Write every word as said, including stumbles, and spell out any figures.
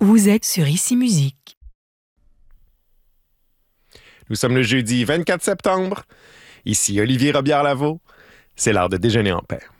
Vous êtes sur Ici Musique. Nous sommes le jeudi vingt-quatre septembre. Ici Olivier Robillard-Lavaux. C'est l'heure de déjeuner en paix.